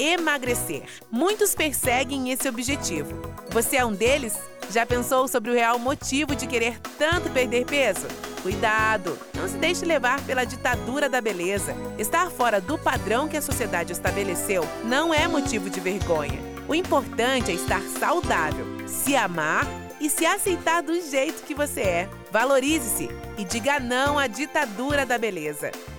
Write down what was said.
emagrecer. Muitos perseguem esse objetivo. Você é um deles? Já pensou sobre o real motivo de querer tanto perder peso? Cuidado! Não se deixe levar pela ditadura da beleza. Estar fora do padrão que a sociedade estabeleceu não é motivo de vergonha. O importante é estar saudável, se amar e se aceitar do jeito que você é. Valorize-se e diga não à ditadura da beleza.